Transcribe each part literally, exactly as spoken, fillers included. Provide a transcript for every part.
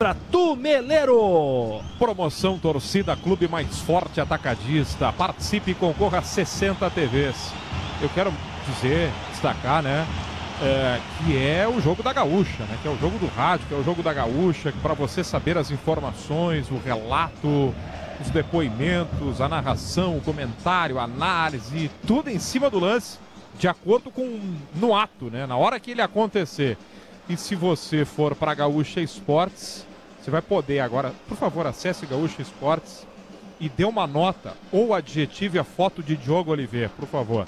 Pra tu, Meleiro! Promoção Torcida Clube Mais Forte Atacadista. Participe e concorra a sessenta T Vs. Eu quero dizer, destacar, né? É, que é o jogo da Gaúcha, né? Que é o jogo do rádio, que é o jogo da Gaúcha, que para você saber as informações, o relato, os depoimentos, a narração, o comentário, a análise, tudo em cima do lance, de acordo com no ato, né? Na hora que ele acontecer. E se você for para Gaúcha Esportes, você vai poder agora, por favor, acesse Gaúcha Esportes e dê uma nota ou adjetive a foto de Diogo Oliveira, por favor.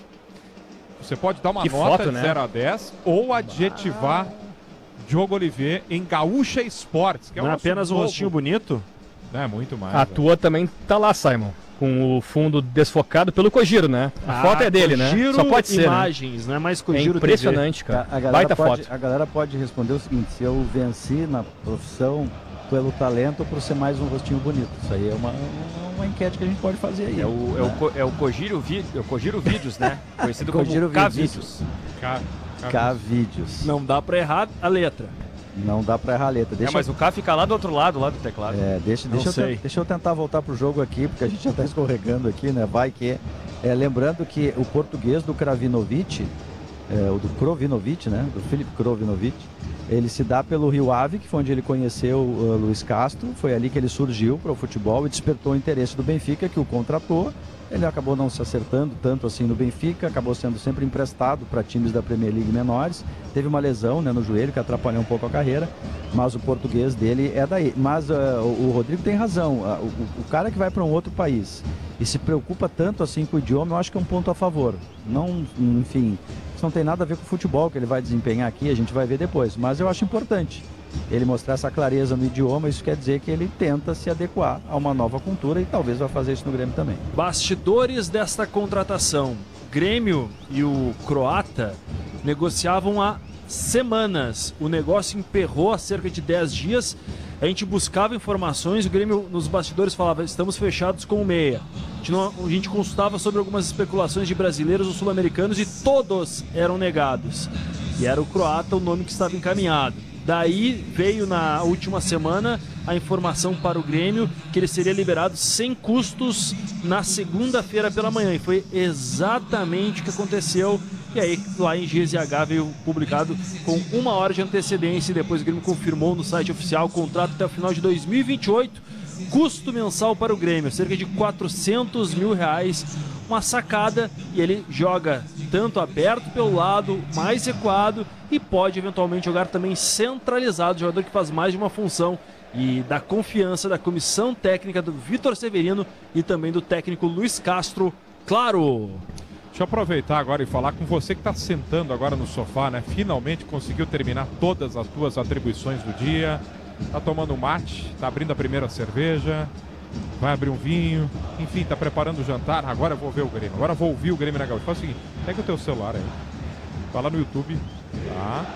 Você pode dar uma Que nota foto, de né? zero a dez ou adjetivar Diogo Oliveira em Gaúcha Esportes. Que é Não o é nosso apenas um novo- rostinho bonito? É, muito mais. A tua também tá lá, Simon. Com o fundo desfocado pelo Kojiro, né? A foto é dele, né? Kojiro Só pode ser, né? Imagens, não é mais É Kojiro impressionante, cara. A, a galera Baita pode, foto. a galera pode responder o seguinte: se eu venci na profissão pelo talento ou por ser mais um rostinho bonito. Isso aí é uma, uma enquete que a gente pode fazer aí. É o, é o, né? Co- é o Kojiro, Vi- é o Kojiro Vídeos, né? Conhecido Kojiro como Vídeos. K-Vídeos. K, K- K-Vídeos. Não dá pra errar a letra. Não dá pra errar a letra. É, Deixa, mas o K fica lá do outro lado, lá do teclado. é, deixa, deixa, eu sei. te- deixa eu tentar voltar pro jogo aqui, porque a gente já tá escorregando aqui, né? Vai que... É, lembrando que o português do Kravinovic, é, o do Krovinovic, né? Do Filip Krovinovic, ele se dá pelo Rio Ave, que foi onde ele conheceu o Luiz Castro. Foi ali que ele surgiu para o futebol e despertou o interesse do Benfica, que o contratou. Ele acabou não se acertando tanto assim no Benfica, acabou sendo sempre emprestado para times da Premier League menores. Teve uma lesão, né, no joelho que atrapalhou um pouco a carreira, mas o português dele é daí. Mas uh, o, o Rodrigo tem razão. Uh, o, o cara que vai para um outro país e se preocupa tanto assim com o idioma, eu acho que é um ponto a favor. Não, enfim, isso não tem nada a ver com o futebol que ele vai desempenhar aqui, a gente vai ver depois. Mas eu acho importante ele mostrar essa clareza no idioma. Isso quer dizer que ele tenta se adequar a uma nova cultura e talvez vai fazer isso no Grêmio também. Bastidores desta contratação. Grêmio e o croata negociavam há semanas. O negócio emperrou há cerca de dez dias. A gente buscava informações, o Grêmio nos bastidores falava: estamos fechados com o meia. A gente, não- a gente consultava sobre algumas especulações de brasileiros ou sul-americanos e todos eram negados. E era o croata o nome que estava encaminhado. Daí veio na última semana a informação para o Grêmio que ele seria liberado sem custos na segunda-feira pela manhã. E foi exatamente o que aconteceu. E aí, lá em G Z H veio publicado com uma hora de antecedência. E depois o Grêmio confirmou no site oficial o contrato até o final de dois mil e vinte e oito. Custo mensal para o Grêmio, cerca de quatrocentos mil reais. Uma sacada, e ele joga tanto aberto pelo lado, mais recuado, e pode eventualmente jogar também centralizado, jogador que faz mais de uma função, e da confiança da comissão técnica do Vitor Severino e também do técnico Luiz Castro, claro. Deixa eu aproveitar agora e falar com você que está sentando agora no sofá, né? Finalmente conseguiu terminar todas as suas atribuições do dia. Tá tomando um mate, tá abrindo a primeira cerveja, vai abrir um vinho, enfim, tá preparando o jantar. Agora eu vou ver o Grêmio, agora eu vou ouvir o Grêmio na Gaúcha. Faz o seguinte, pega o teu celular aí, vai lá no YouTube, tá?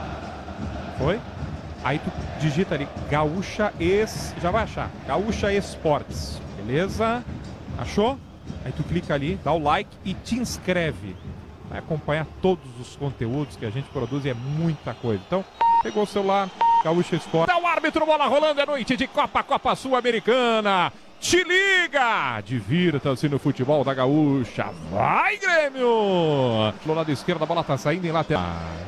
Foi? Aí tu digita ali, Gaúcha Es... já vai achar, Gaúcha Esportes, beleza? Achou? Aí tu clica ali, dá o like e te inscreve. Vai acompanhar todos os conteúdos que a gente produz e é muita coisa. Então, pegou o celular, Gaúcha Esporte. Dá o árbitro, bola rolando, é noite de Copa, Copa Sul-Americana. Te liga! Divirta-se no futebol da Gaúcha. Vai, Grêmio! Do lado esquerdo, a bola tá saindo em lateral.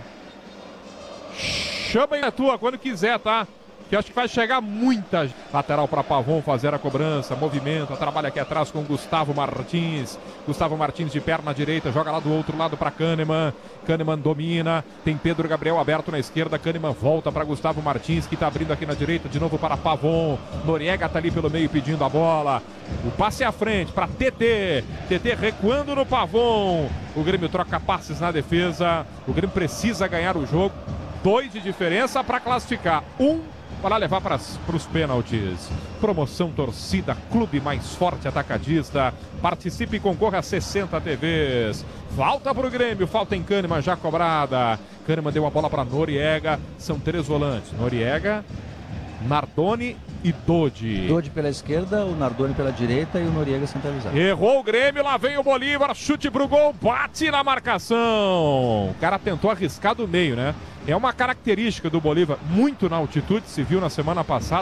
Chama aí a tua quando quiser, tá? Que acho que vai chegar muita gente. Lateral para Pavon fazer a cobrança, movimenta, trabalha aqui atrás com Gustavo Martins. Gustavo Martins de perna direita, joga lá do outro lado para Kahneman. Kahneman domina, tem Pedro Gabriel aberto na esquerda. Kahneman volta para Gustavo Martins, que está abrindo aqui na direita, de novo para Pavon. Noriega tá ali pelo meio pedindo a bola. O passe à frente para T T. T T recuando no Pavon. O Grêmio troca passes na defesa. O Grêmio precisa ganhar o jogo. Dois de diferença para classificar. Um para levar para os pênaltis. Promoção Torcida Clube Mais Forte Atacadista. Participe e concorra a sessenta T Vs. Falta para o Grêmio, falta em Kahneman, já cobrada. Kahneman deu a bola para Noriega. São três volantes. Noriega, Nardoni e Dodi. Dodi pela esquerda, o Nardoni pela direita e o Noriega centralizado. Errou o Grêmio, lá vem o Bolívar, chute pro gol, bate na marcação. O cara tentou arriscar do meio, né? É uma característica do Bolívar, muito na altitude, se viu na semana passada.